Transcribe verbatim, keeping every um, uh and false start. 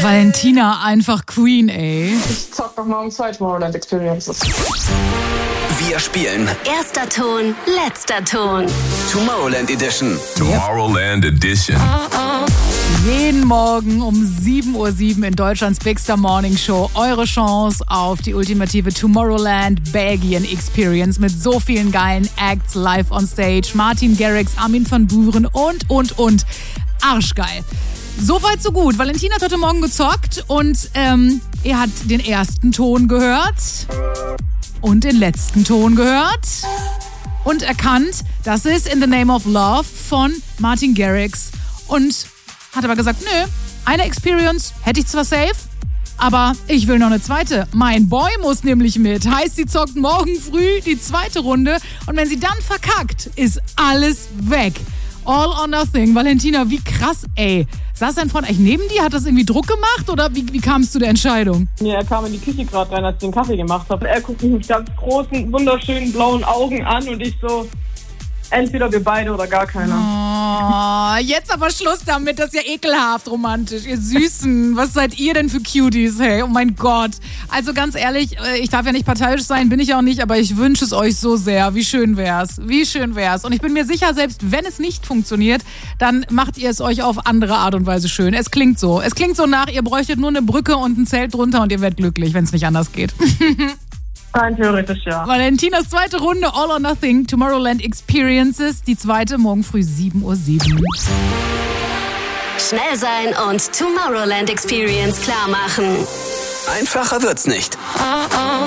Valentina einfach Queen, ey. Ich zock doch morgen zwei Tomorrowland Experiences. Wir spielen Erster Ton, letzter Ton. Tomorrowland Edition. Tomorrowland Edition. Jeden Morgen um sieben Uhr sieben in Deutschlands Big Star Morning Show eure Chance auf die ultimative Tomorrowland Belgien Experience mit so vielen geilen Acts live on stage. Martin Garrix, Armin van Buuren und, und, und. Arschgeil. Soweit, so gut. Valentina hat heute Morgen gezockt und ähm, er hat den ersten Ton gehört und den letzten Ton gehört und erkannt, das ist In the Name of Love von Martin Garrix und hat aber gesagt, nö, eine Experience hätte ich zwar safe, aber ich will noch eine zweite. Mein Boy muss nämlich mit. Heißt, sie zockt morgen früh die zweite Runde und wenn sie dann verkackt, ist alles weg. All or nothing. Valentina, wie krass, ey. Saß dein Freund eigentlich neben dir? Hat das irgendwie Druck gemacht oder wie, wie kam es zu der Entscheidung? Ja, er kam in die Küche gerade rein, als ich den Kaffee gemacht habe. Er guckt mich mit ganz großen, wunderschönen blauen Augen an und ich so, entweder wir beide oder gar keiner. Oh, jetzt aber Schluss damit, das ist ja ekelhaft romantisch. Ihr Süßen, was seid ihr denn für Cuties, hey? Oh mein Gott. Also ganz ehrlich, ich darf ja nicht parteiisch sein, bin ich auch nicht, aber ich wünsche es euch so sehr. Wie schön wär's, wie schön wär's. Und ich bin mir sicher, selbst wenn es nicht funktioniert, dann macht ihr es euch auf andere Art und Weise schön. Es klingt so. Es klingt so nach, ihr bräuchtet nur eine Brücke und ein Zelt drunter und ihr werdet glücklich, wenn es nicht anders geht. Rein theoretisch, ja. Valentinas zweite Runde, All or Nothing, Tomorrowland Experiences. Die zweite morgen früh sieben Uhr sieben. Schnell sein und Tomorrowland Experience klar machen. Einfacher wird's nicht.